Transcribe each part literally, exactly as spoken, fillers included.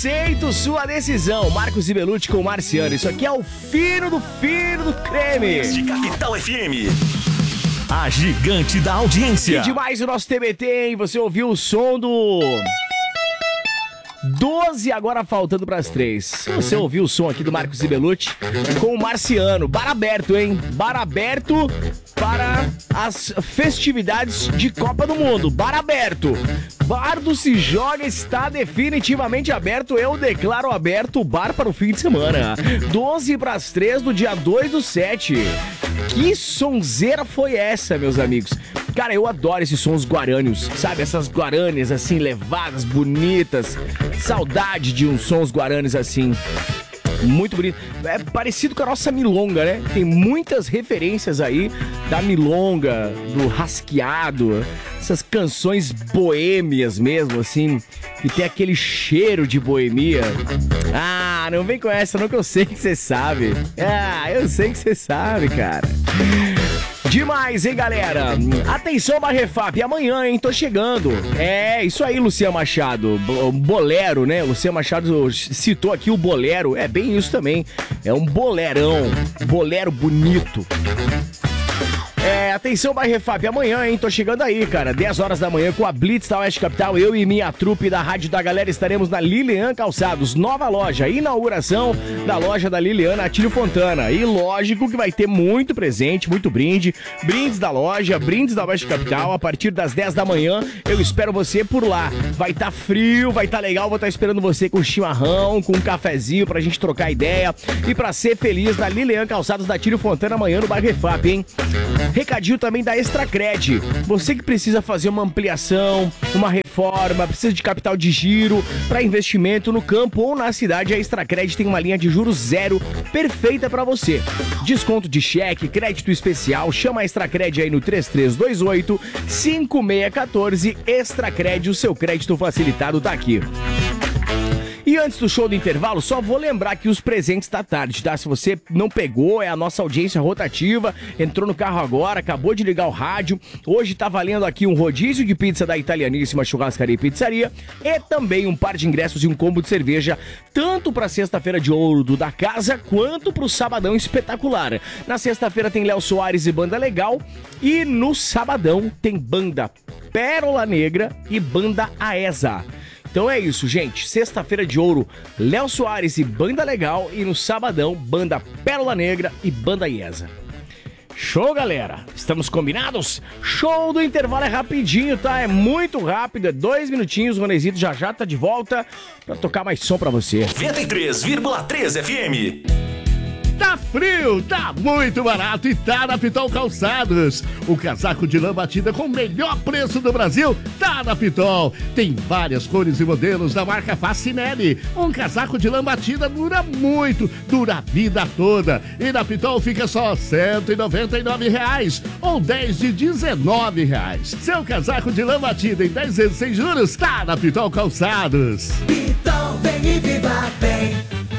Aceito sua decisão. Marcos e Belucci com o Marciano. Isso aqui é o fino do fino do creme. De Capital F M. A gigante da audiência. E demais o nosso T B T, hein? Você ouviu o som do... doze agora faltando pras três. Você ouviu o som aqui do Marcos e Belucci com o Marciano. Bar aberto, hein? Bar aberto para as festividades de Copa do Mundo. Bar aberto. Bar do Se Joga está definitivamente aberto. Eu declaro aberto o bar para o fim de semana. doze pras três do dia dois do sete. Que sonzeira foi essa, meus amigos? Cara, eu adoro esses sons guarâneos, sabe? Essas guarâneas assim, levadas, bonitas. Saudade de uns sons guarâneos assim. Muito bonito. É parecido com a nossa milonga, né? Tem muitas referências aí da milonga, do rasqueado, essas canções boêmias mesmo, assim, que tem aquele cheiro de boemia. Ah, não vem com essa não, que eu sei que você sabe. Ah, eu sei que você sabe, cara. Demais, hein, galera? Atenção, Barrefap, amanhã, hein? Tô chegando. É, isso aí, Luciano Machado. Bolero, né? Luciano Machado citou aqui o bolero. É bem isso também. É um bolerão. Bolero bonito. É, atenção, Barrefap, amanhã, hein? Tô chegando aí, cara. dez horas da manhã com a Blitz da Oeste Capital. Eu e minha trupe da Rádio da Galera estaremos na Lilian Calçados. Nova loja, inauguração da loja da Liliana Atílio Fontana. E lógico que vai ter muito presente, muito brinde. Brindes da loja, brindes da Oeste Capital. A partir das dez da manhã, eu espero você por lá. Vai tá frio, vai tá legal. Vou estar esperando você com chimarrão, com um cafezinho pra gente trocar ideia. E pra ser feliz na Lilian Calçados da Atílio Fontana amanhã no Barrefap, hein? Recadinho também da Extracred. Você que precisa fazer uma ampliação, uma reforma, precisa de capital de giro para investimento no campo ou na cidade, a Extracred tem uma linha de juros zero perfeita para você. Desconto de cheque, crédito especial, chama a Extracred aí no três três dois oito, cinco seis um quatro. Extracred, o seu crédito facilitado tá aqui. E antes do show do intervalo, só vou lembrar que os presentes da tarde, tá? Se você não pegou, é a nossa audiência rotativa, entrou no carro agora, acabou de ligar o rádio. Hoje tá valendo aqui um rodízio de pizza da Italianíssima Churrascaria e Pizzaria e também um par de ingressos e um combo de cerveja, tanto pra sexta-feira de ouro do Da Casa, quanto pro sabadão espetacular. Na sexta-feira tem Léo Soares e Banda Legal, e no sabadão tem Banda Pérola Negra e Banda Aesa. Então é isso, gente. Sexta-feira de ouro, Léo Soares e Banda Legal. E no sabadão, Banda Pérola Negra e Banda Iesa. Show, galera. Estamos combinados? Show do intervalo é rapidinho, tá? É muito rápido, é dois minutinhos. O Ronezito já já tá de volta pra tocar mais som pra você. noventa e três vírgula três F M. Tá frio, tá muito barato e tá na Pitol Calçados. O casaco de lã batida com o melhor preço do Brasil tá na Pitol. Tem várias cores e modelos da marca Facinelli. Um casaco de lã batida dura muito, dura a vida toda. E na Pitol fica só cento e noventa e nove reais ou dez de dezenove reais. Seu casaco de lã batida em dez vezes sem juros tá na Pitol Calçados. Pitol, vem e viva bem.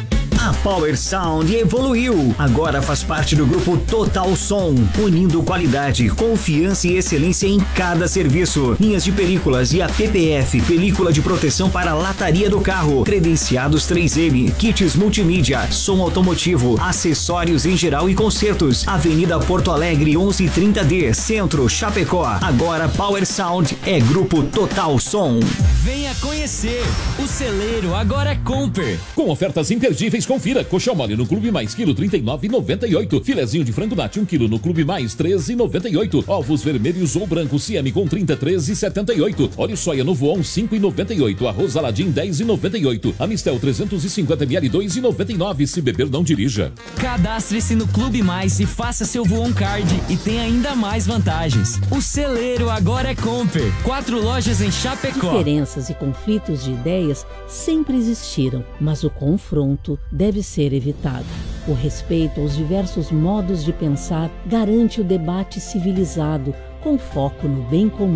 A Power Sound evoluiu. Agora faz parte do grupo Total Som, unindo qualidade, confiança e excelência em cada serviço. Linhas de películas e a P P F, película de proteção para a lataria do carro, credenciados três M, kits multimídia, som automotivo, acessórios em geral e concertos. Avenida Porto Alegre onze trinta D, Centro, Chapecó. Agora Power Sound é grupo Total Som. Venha conhecer. O celeiro agora é Comper. Com ofertas imperdíveis, confira. Coxão mole no Clube Mais, quilo trinta e nove reais e noventa e oito. Filezinho de frango nati, um quilo no Clube Mais, treze reais e noventa e oito. Ovos vermelhos ou brancos C M com trinta, treze reais e setenta e oito. Óleo soia no Voon, cinco reais e noventa e oito. Arroz Aladim, dez reais e noventa e oito. Amistel trezentos e cinquenta mililitros, dois reais e noventa e nove. Se beber, não dirija. Cadastre-se no Clube Mais e faça seu Voon Card e tem ainda mais vantagens. O celeiro agora é Comper. Quatro lojas em Chapecó. Diferenças e conflitos de ideias sempre existiram, mas o confronto deve ser evitado. O respeito aos diversos modos de pensar garante o debate civilizado, com foco no bem comum.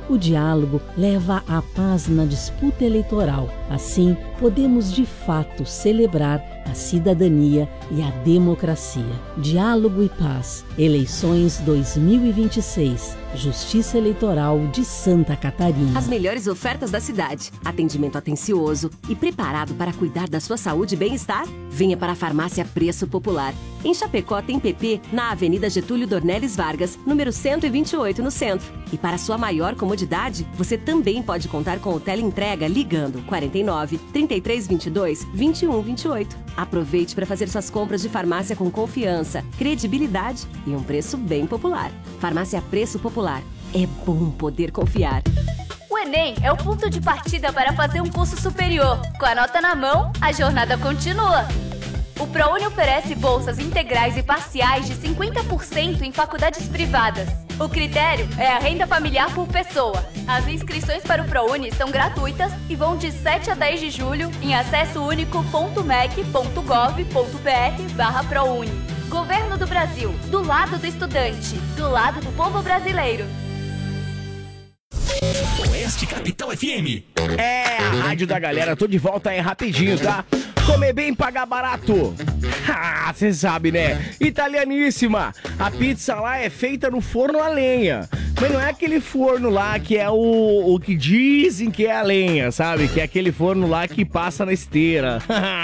O diálogo leva à paz na disputa eleitoral. Assim, podemos de fato celebrar a cidadania e a democracia. Diálogo e paz. Eleições dois mil e vinte e seis. Justiça Eleitoral de Santa Catarina. As melhores ofertas da cidade. Atendimento atencioso e preparado para cuidar da sua saúde e bem-estar? Venha para a Farmácia Preço Popular. Em Chapecó tem P P na Avenida Getúlio Dornelles Vargas, número cento e vinte e oito, no centro. E para sua maior comodidade, você também pode contar com o teleentrega ligando quarenta e nove, trinta e três, vinte e dois, vinte e um, vinte e oito. Aproveite para fazer suas compras de farmácia com confiança, credibilidade e um preço bem popular. Farmácia Preço Popular. É bom poder confiar. O Enem é o ponto de partida para fazer um curso superior. Com a nota na mão, a jornada continua. O ProUni oferece bolsas integrais e parciais de cinquenta por cento em faculdades privadas. O critério é a renda familiar por pessoa. As inscrições para o ProUni são gratuitas e vão de sete a dez de julho em acesso único ponto mec ponto gov ponto br barra ProUni. Governo do Brasil, do lado do estudante, do lado do povo brasileiro. Oeste Capital F M. É, a rádio da galera, tô de volta aí rapidinho, tá? Comer bem, pagar barato. Ah, você sabe, né? Italianíssima. A pizza lá é feita no forno a lenha. Mas não é aquele forno lá que é o, o que dizem que é a lenha, sabe? Que é aquele forno lá que passa na esteira.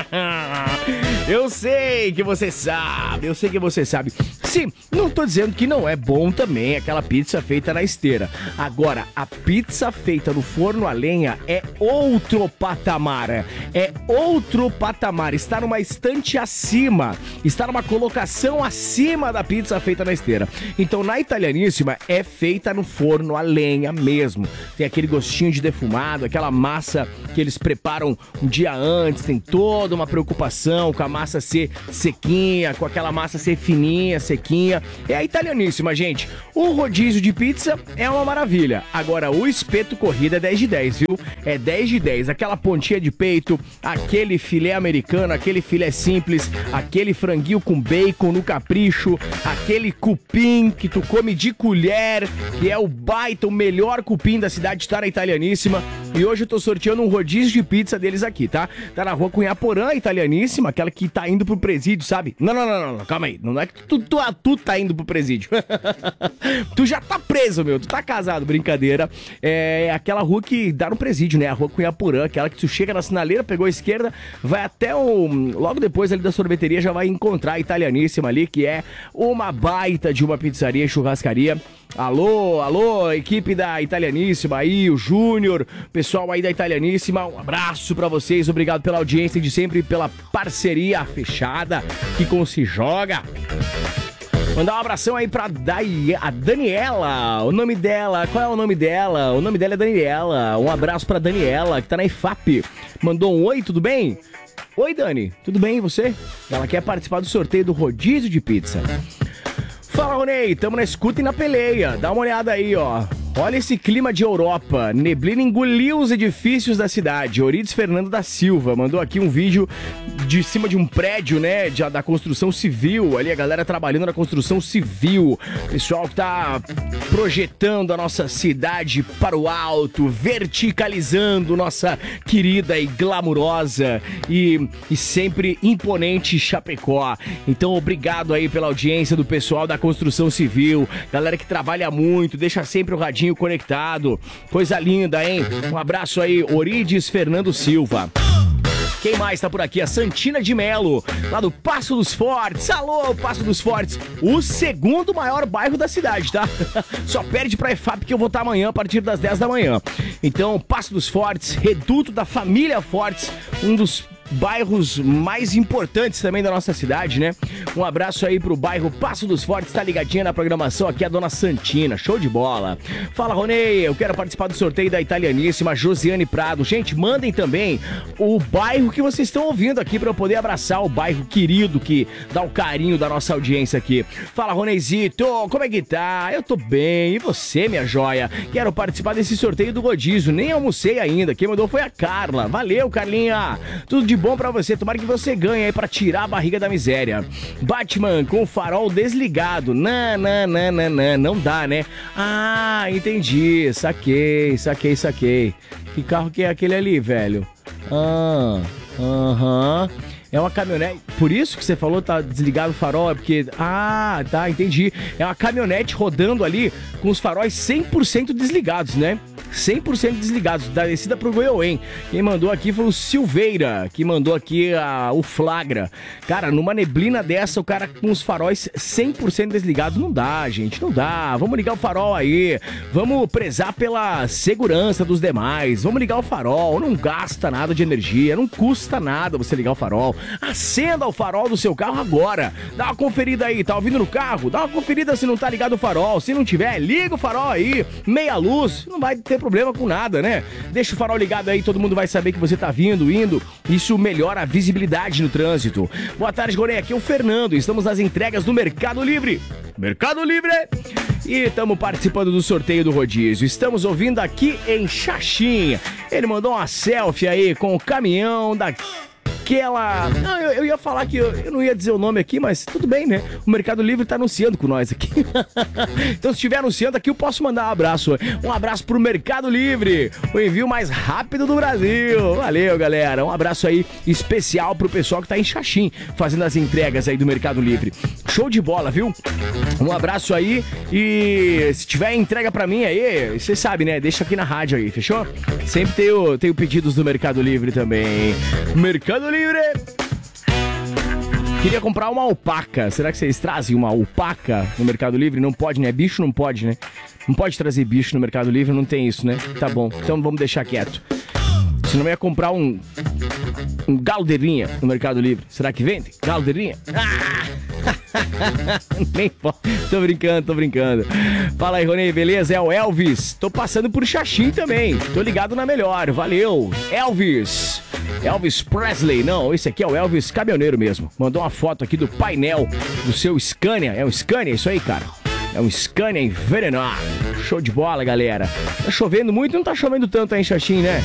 Eu sei que você sabe, eu sei que você sabe. Sim, não tô dizendo que não é bom também aquela pizza feita na esteira. Agora, a pizza feita no forno a lenha é outro patamar. É outro patamar. Está numa estante acima. Está numa colocação acima da pizza feita na esteira. Então, na Italianíssima, é feita no forno a lenha mesmo. Tem aquele gostinho de defumado, aquela massa que eles preparam um dia antes. Tem toda uma preocupação com a massa ser sequinha, com aquela massa ser fininha, sequinha. É a Italianíssima, gente. O rodízio de pizza é uma maravilha. Agora, o espeto corrida é dez de dez, viu? É dez de dez. Aquela pontinha de peito, aquele filé americano, aquele filé simples, aquele franguinho com bacon no capricho, aquele cupim que tu come de colher, que é o baita, o melhor cupim da cidade, está na Italianíssima. E hoje eu tô sorteando um rodízio de pizza deles aqui, tá? Tá na rua Cunhaporã, Italianíssima, aquela que tá indo pro presídio, sabe? Não, não, não, não, calma aí. Não é que tu, tu, tu tá indo pro presídio. Tu já tá preso, meu. Tu tá casado, brincadeira. É aquela rua que dá no presídio, né? A rua Cunhaporã, aquela que tu chega na sinaleira, pegou a esquerda, vai até o... Logo depois ali da sorveteria já vai encontrar a Italianíssima ali, que é uma baita de uma pizzaria e churrascaria. Alô, alô, equipe da Italianíssima aí, o Júnior, pessoal aí da Italianíssima, um abraço pra vocês, obrigado pela audiência de sempre, pela parceria fechada que com Se Joga. Mandar um abração aí pra Dai, a Daniela, o nome dela, qual é o nome dela? O nome dela é Daniela, um abraço pra Daniela, que tá na I F A P, mandou um oi, tudo bem? Oi, Dani, tudo bem e você? Ela quer participar do sorteio do rodízio de pizza. Fala, Ronei, tamo na escuta e na peleia. Dá uma olhada aí, ó. Olha esse clima de Europa. Neblina engoliu os edifícios da cidade. Eurides Fernando da Silva mandou aqui um vídeo de cima de um prédio, né, de, da construção civil. Ali a galera trabalhando na construção civil. Pessoal que tá projetando a nossa cidade para o alto, verticalizando nossa querida e glamurosa e, e sempre imponente Chapecó. Então, obrigado aí pela audiência do pessoal da construção civil. Galera que trabalha muito, deixa sempre o radinho conectado. Coisa linda, hein? Um abraço aí, Eurides Fernando Silva. Quem mais tá por aqui? A Santina de Melo, lá do Passo dos Fortes. Alô, Passo dos Fortes. O segundo maior bairro da cidade, tá? Só perde pra E F A P que eu vou estar amanhã a partir das dez da manhã. Então, Passo dos Fortes, reduto da família Fortes, um dos bairros mais importantes também da nossa cidade, né? Um abraço aí pro bairro Passo dos Fortes, tá ligadinha na programação aqui a Dona Santina, show de bola. Fala, Ronei, eu quero participar do sorteio da Italianíssima, Josiane Prado. Gente, mandem também o bairro que vocês estão ouvindo aqui pra eu poder abraçar o bairro querido que dá o carinho da nossa audiência aqui. Fala, Roneizito, como é que tá? Eu tô bem, e você, minha joia? Quero participar desse sorteio do rodízio, nem almocei ainda, quem mandou foi a Carla. Valeu, Carlinha, tudo de de bom pra você. Tomara que você ganhe aí pra tirar a barriga da miséria. Batman com o farol desligado. Não, não, não, não, não. Não dá, né? Ah, entendi. Saquei, saquei, saquei. Que carro que é aquele ali, velho? Ah, aham. Uh-huh. É uma caminhonete, por isso que você falou tá desligado o farol, é porque... Ah, tá, entendi. É uma caminhonete rodando ali com os faróis cem por cento desligados, né? cem por cento desligados, da descida pro Goiôem. Quem mandou aqui foi o Silveira, que mandou aqui a, o flagra. Cara, numa neblina dessa, o cara com os faróis cem por cento desligados, não dá, gente, não dá. Vamos ligar o farol aí, vamos prezar pela segurança dos demais, vamos ligar o farol, não gasta nada de energia, não custa nada você ligar o farol. Acenda o farol do seu carro agora, dá uma conferida aí, tá ouvindo no carro? Dá uma conferida se não tá ligado o farol, se não tiver, liga o farol aí, meia luz, não vai ter problema com nada, né? Deixa o farol ligado aí, todo mundo vai saber que você tá vindo, indo. Isso melhora a visibilidade no trânsito. Boa tarde, Gorei, aqui é o Fernando. Estamos nas entregas do Mercado Livre. Mercado Livre! E estamos participando do sorteio do rodízio. Estamos ouvindo aqui em Xaxim. Ele mandou uma selfie aí com o caminhão da... Aquela... Não, eu, eu ia falar que eu, eu não ia dizer o nome aqui, mas tudo bem, né? O Mercado Livre tá anunciando com nós aqui. Então, se estiver anunciando aqui, eu posso mandar um abraço. Um abraço pro Mercado Livre, o envio mais rápido do Brasil. Valeu, galera. Um abraço aí especial pro pessoal que tá em Xaxim, fazendo as entregas aí do Mercado Livre. Show de bola, viu? Um abraço aí e se tiver entrega pra mim aí, você sabe, né? Deixa aqui na rádio aí, fechou? Sempre tenho, tenho pedidos do Mercado Livre também. Mercado Livre! Queria comprar uma alpaca. Será que vocês trazem uma alpaca no Mercado Livre? Não pode, né? Bicho não pode, né? Não pode trazer bicho no Mercado Livre, não tem isso, né? Tá bom, então vamos deixar quieto. Senão eu ia comprar um um galdeirinha no Mercado Livre. Será que vende? Galdeirinha? Ah! Nem pode. Tô brincando, tô brincando. Fala aí, Rony, beleza? É o Elvis. Tô passando por Xaxim também. Tô ligado na melhor. Valeu. Elvis. Elvis Presley. Não, esse aqui é o Elvis caminhoneiro mesmo. Mandou uma foto aqui do painel do seu Scania. É um Scania isso aí, cara? É um Scania envenenado. Show de bola, galera. Tá chovendo muito? Não tá chovendo tanto aí em Xaxim, né?